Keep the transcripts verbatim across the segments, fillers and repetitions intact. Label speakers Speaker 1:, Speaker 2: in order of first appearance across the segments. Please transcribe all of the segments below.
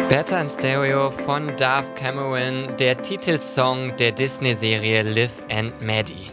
Speaker 1: Better in Stereo von Dove Cameron, der Titelsong der Disney-Serie Liv and Maddie.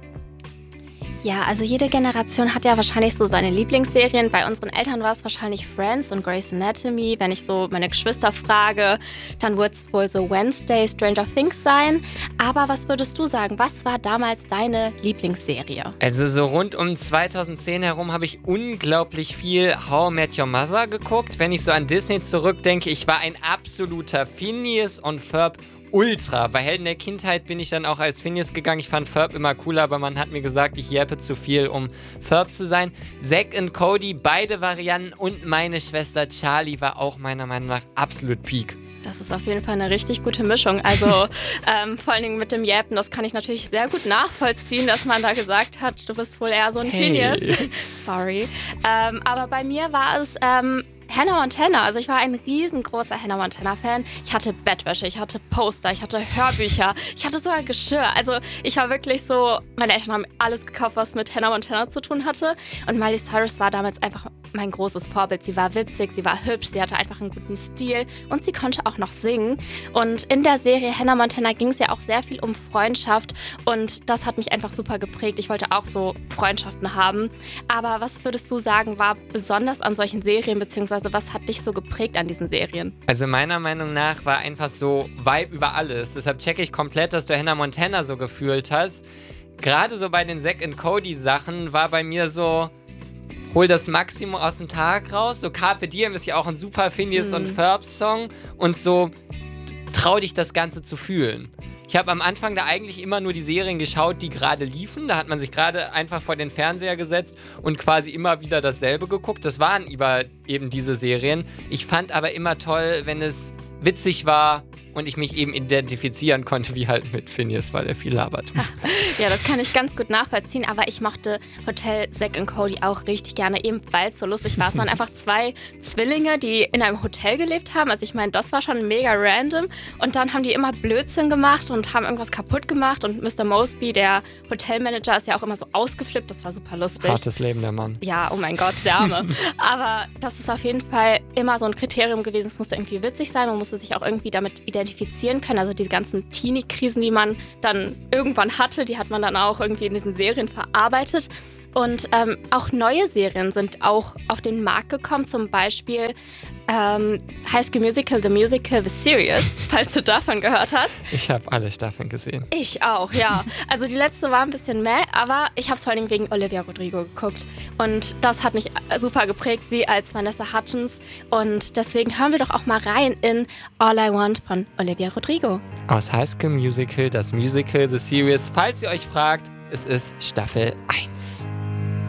Speaker 2: Ja, also jede Generation hat ja wahrscheinlich so seine Lieblingsserien. Bei unseren Eltern war es wahrscheinlich Friends und Grey's Anatomy. Wenn ich so meine Geschwister frage, dann wird es wohl so Wednesday, Stranger Things sein. Aber was würdest du sagen, was war damals deine Lieblingsserie?
Speaker 1: Also so rund um zweitausendzehn herum habe ich unglaublich viel How I Met Your Mother geguckt. Wenn ich so an Disney zurückdenke, ich war ein absoluter Phineas und Ferb Ultra. Bei Helden der Kindheit bin ich dann auch als Phineas gegangen. Ich fand Ferb immer cooler, aber man hat mir gesagt, ich jappe zu viel, um Ferb zu sein. Zack und Cody, beide Varianten, und meine Schwester Charlie war auch meiner Meinung nach absolut Peak.
Speaker 2: Das ist auf jeden Fall eine richtig gute Mischung. Also ähm, vor allen Dingen mit dem Jappen, das kann ich natürlich sehr gut nachvollziehen, dass man da gesagt hat, du bist wohl eher so ein
Speaker 1: Hey.
Speaker 2: Phineas. Sorry. Ähm, aber bei mir war es ähm, Hannah Montana. Also ich war ein riesengroßer Hannah Montana-Fan. Ich hatte Bettwäsche, ich hatte Poster, ich hatte Hörbücher, ich hatte sogar Geschirr. Also ich war wirklich so, meine Eltern haben alles gekauft, was mit Hannah Montana zu tun hatte. Und Miley Cyrus war damals einfach mein großes Vorbild. Sie war witzig, sie war hübsch, sie hatte einfach einen guten Stil und sie konnte auch noch singen. Und in der Serie Hannah Montana ging es ja auch sehr viel um Freundschaft und das hat mich einfach super geprägt. Ich wollte auch so Freundschaften haben. Aber was würdest du sagen, war besonders an solchen Serien, beziehungsweise was hat dich so geprägt an diesen Serien?
Speaker 1: Also meiner Meinung nach war einfach so Vibe über alles. Deshalb checke ich komplett, dass du Hannah Montana so gefühlt hast. Gerade so bei den Zack und Cody Sachen war bei mir so, hol das Maximum aus dem Tag raus. So Carpe Diem ist ja auch ein super Phineas
Speaker 2: Hm.
Speaker 1: und Ferb Song. Und so trau dich das Ganze zu fühlen. Ich habe am Anfang da eigentlich immer nur die Serien geschaut, die gerade liefen. Da hat man sich gerade einfach vor den Fernseher gesetzt und quasi immer wieder dasselbe geguckt. Das waren über eben diese Serien. Ich fand aber immer toll, wenn es witzig war und ich mich eben identifizieren konnte, wie halt mit Phineas, weil er viel labert.
Speaker 2: Ja, das kann ich ganz gut nachvollziehen, aber ich mochte Hotel Zack und Cody auch richtig gerne, eben weil es so lustig war. Es waren einfach zwei Zwillinge, die in einem Hotel gelebt haben. Also ich meine, das war schon mega random. Und dann haben die immer Blödsinn gemacht und haben irgendwas kaputt gemacht. Und Mister Mosby, der Hotelmanager, ist ja auch immer so ausgeflippt. Das war super lustig.
Speaker 1: Hartes Leben, der Mann.
Speaker 2: Ja, oh mein Gott, der Arme. Aber das ist auf jeden Fall immer so ein Kriterium gewesen. Es musste irgendwie witzig sein. Man musste sich auch irgendwie damit identifizieren können. Also diese ganzen Teenie-Krisen, die man dann irgendwann hatte, die hat man dann auch irgendwie in diesen Serien verarbeitet. Und ähm, auch neue Serien sind auch auf den Markt gekommen. Zum Beispiel ähm, High School Musical, The Musical, The Series, falls du davon gehört hast.
Speaker 1: Ich habe alle Staffeln gesehen.
Speaker 2: Ich auch, ja. Also die letzte war ein bisschen meh, aber ich habe es vor allem wegen Olivia Rodrigo geguckt. Und das hat mich super geprägt, sie als Vanessa Hudgens. Und deswegen hören wir doch auch mal rein in All I Want von Olivia Rodrigo.
Speaker 1: Aus High School Musical, das Musical, The Series. Falls ihr euch fragt, es ist Staffel eins.